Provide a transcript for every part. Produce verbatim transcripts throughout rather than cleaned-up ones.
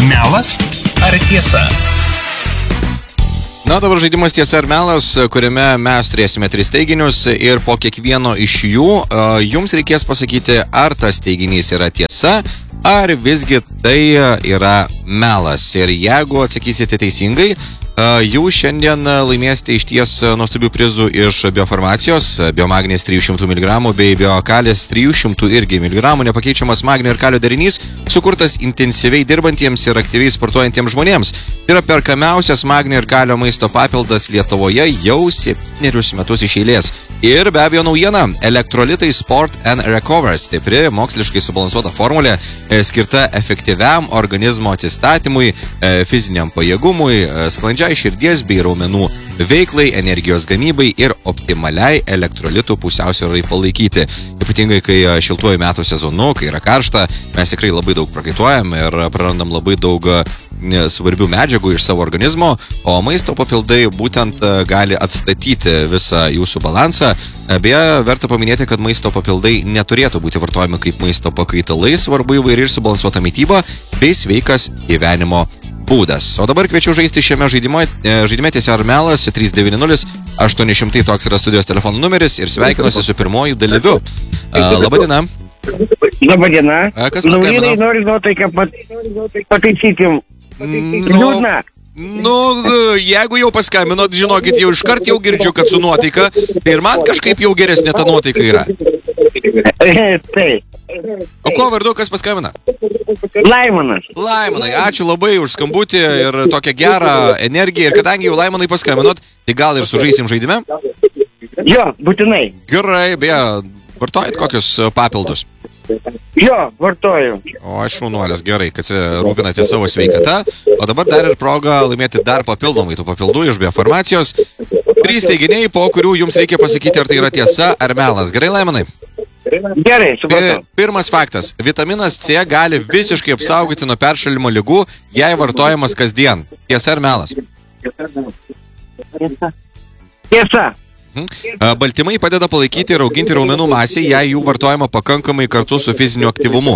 Melas ar tiesa? Na, dabar žaidimas tiesa ar melas, kuriame mes turėsime tris teiginius ir po kiekvieno iš jų uh, jums reikės pasakyti, ar tas teiginys yra tiesa, ar visgi tai yra melas. Ir jeigu atsakysite teisingai, uh, jūs šiandien laimėsite iš ties nuostabių prizų iš biofarmacijos, biomagnės trijų šimtų miligramų bei biokalės trijų šimtų irgi miligramų, nepakeičiamas magnio ir kalio derinys, sukurtas intensyviai dirbantiems ir aktyviai sportuojantiems žmonėms. Tai yra perkamiausias magnio ir kalio maisto papildas Lietuvoje jau septynerius metus iš eilės. Ir be abejo naujiena – elektrolitai Sport and Recover, stipri, moksliškai subalansuota formulė, skirta efektyviam organizmo atsistatymui, fiziniam pajėgumui, sklandžiai širdies bei raumenų veiklai, energijos gamybai ir optimaliai elektrolitų pusiausvyrai palaikyti. Ypatingai, kai šiltuoju metų sezonu, kai yra karšta, mes tikrai labai daug prakaituojam ir prarandam labai daug svarbių medžiagų iš savo organizmo, o maisto papildai būtent gali atstatyti visą jūsų balansą. Beje, verta paminėti, kad maisto papildai neturėtų būti vartojami kaip maisto pakaitalai, svarbu įvairi ir subalansuota mytyba bei sveikas gyvenimo būdas. O dabar kviečiu žaisti šiame žaidimo, žaidime tiesa ar melas, trys devyni nulis aštuoni šimtai, toks yra studijos telefonų numeris ir sveikinuosi su pirmoju dalyviu. Labadiena. Labadiena. Kas paskambino? Noriu nuotaiką pat, pataisyti. Liūdna. Nu, jeigu jau paskambinot, žinokit, jau iškart jau girdžiu, kad su nuotaika, tai ir man kažkaip jau geresnė ta nuotaika yra. Taip. O ko vardu, kas paskambina? Laimonas. Laimonai, ačiū labai už skambutį ir tokią gerą energiją. Ir kadangi jau Laimonai paskambinot, tai gal ir sužaisim žaidime? Jo, būtinai. Gerai, beje, vartojat kokius papildus? Jo, vartoju. O aš šaunuolis, gerai, kad rūpinate savo sveikatą. O dabar dar ir proga laimėti dar papildomai tų papildų iš biofarmacijos. Trys teiginiai, po kurių jums reikia pasakyti, ar tai yra tiesa ar melas. Gerai, Laimonai? Gerai, supratau. Pirmas faktas. Vitaminas C gali visiškai apsaugoti nuo peršalimo ligų, jei vartojamas kasdien. Tiesa ar melas? Tiesa. Baltymai padeda palaikyti ir auginti raumenų masę, jei jų vartojama pakankamai kartu su fiziniu aktyvumu.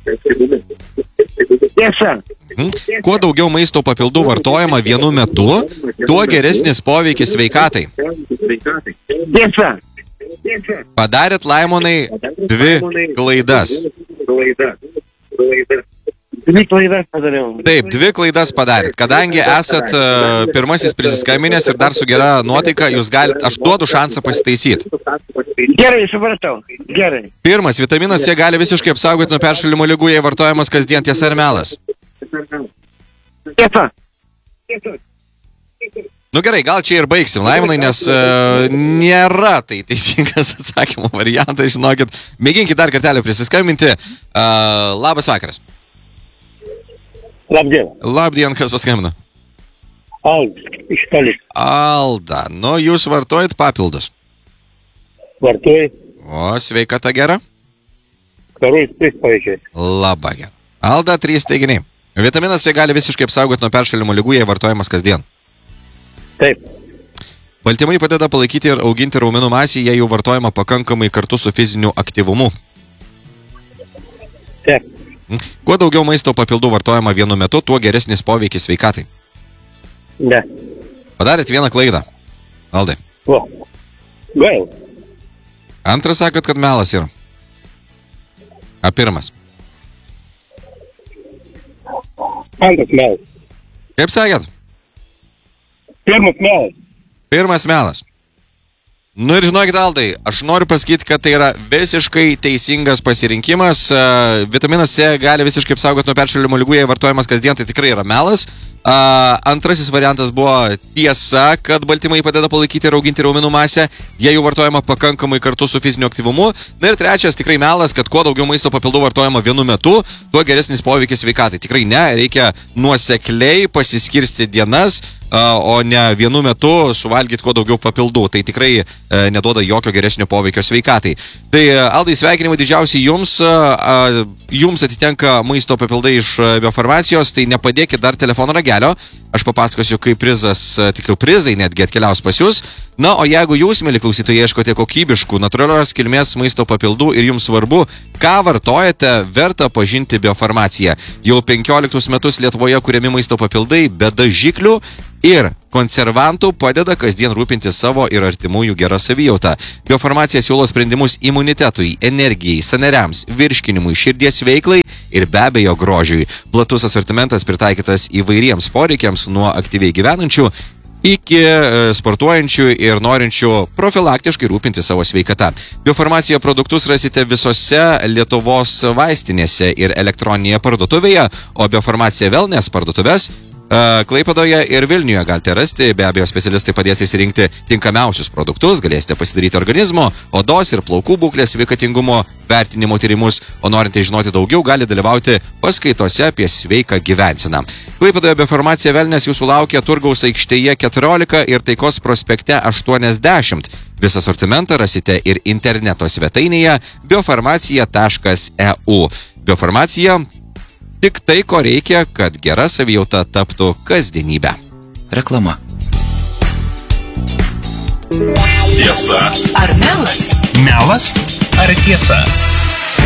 Tiesa. Kuo daugiau maisto papildų vartojama vienu metu, tuo geresnis poveikis sveikatai. Tiesa. Padarėt, Laimonai, dvi klaidas. Dvi klaidas padariau. Taip, dvi klaidas padarėt. Kadangi esat uh, pirmasis prisiskambinęs ir dar su gera nuotaika, jūs galite, aš duodu šansą pasitaisyti. Gerai, supratau. Gerai. Pirmas, vitaminas C gali visiškai apsaugoti nuo peršalimo ligų, jei vartojamas kasdien. Tiesa ar melas? Tiesa. Nu gerai, gal čia ir baigsim, Laimonai, nes uh, nėra tai teisingas atsakymo variantas, žinokit. Mėginkit dar kartelį prisiskambinti. Uh, labas vakaras. Labdien. Labdien, kas paskambina? Alda, iš toli. Alda, nu jūs vartojat papildus? Vartoju. O, sveikata gera? Karui, taip pavyzdžiui. Labai gera. Alda, trys teiginiai. Vitaminas C gali visiškai apsaugoti nuo peršalimo ligų, jei vartojamas kasdien. Taip. Baltymai padeda palaikyti ir auginti raumenų masę, jei jų vartojama pakankamai kartu su fiziniu aktyvumu. Taip. Kuo daugiau maisto papildų vartojama vienu metu, tuo geresnis poveikis sveikatai. Ne. Padarėt vieną klaidą, Aldai. O, gail. Antras sakot, kad melas yra. A pirmas? Antras melas. Kaip sakėt? Pirmas melas. Pirmas melas. Nu ir žinokit, Aldai, aš noriu pasakyti, kad tai yra visiškai teisingas pasirinkimas. Uh, vitaminas C gali visiškai apsaugoti nuo peršalimo ligų, jei vartojamas kasdien, tai tikrai yra melas. Uh, antrasis variantas buvo tiesa, kad baltymai padeda palaikyti ir auginti raumenų masę, jei jų vartojama pakankamai kartu su fiziniu aktyvumu. Na ir trečias tikrai melas, kad kuo daugiau maisto papildų vartojama vienu metu, tuo geresnis poveikis sveikatai. Tikrai ne, reikia nuosekliai pasiskirsti dienas, o ne vienu metu suvalgyti kuo daugiau papildų. Tai tikrai neduoda jokio geresnio poveikio sveikatai. Tai Aldai, sveikinimai didžiausiai jums. Jums atitenka maisto papildai iš Biofarmacijos, tai nepadėkit dar telefono ragelio. Aš papasakosiu, kaip prizas, tiksliau prizai netgi atkeliaus pas jūs. Na, o jeigu jūs, mėly klausytojai, ieškote kokybiškų, natūralios kilmės maisto papildų ir jums svarbu, ką vartojate, verta pažinti Biofarmaciją. Jau penkioliktus metus Lietuvoje kuriami maisto papildai be dažiklių ir konservantų padeda kasdien rūpinti savo ir artimųjų gerą savijautą. Biofarmacija siūlo sprendimus imunitetui, energijai, sąnariams, virškinimui, širdies veiklai ir be abejo grožiui. Platus asortimentas pritaikytas įvairiems poreikiams nuo aktyviai gyvenančių iki sportuojančių ir norinčių profilaktiškai rūpinti savo sveikatą. Biofarmacija produktus rasite visose Lietuvos vaistinėse ir elektroninėje parduotuvėje, o Biofarmacija Wellness parduotuvės Klaipėdoje ir Vilniuje galite rasti. Be abejo, specialistai padės įsirinkti tinkamiausius produktus, galėsite pasidaryti organizmo, odos ir plaukų būklės sveikatingumo vertinimo tyrimus, o norint žinoti daugiau, gali dalyvauti paskaitose apie sveiką gyvenseną. Klaipėdoje Biofarmacija Wellness jūsų laukia Turgaus aikštėje keturiolika ir Taikos prospekte aštuoniasdešimt. Visą sortimentą rasite ir interneto svetainėje biofarmacija taškas e u. Biofarmacija – tik tai, ko reikia, kad gera savijauta taptų kasdienybę. Reklama. Tiesa ar melas? Melas ar tiesa?